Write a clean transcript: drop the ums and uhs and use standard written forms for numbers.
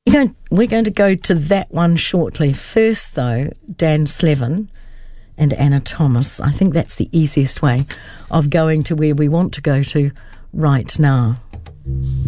We're going to go to that one shortly. First, though, Dan Slevin and Anna Thomas. I think that's the easiest way of going to where we want to go to right now.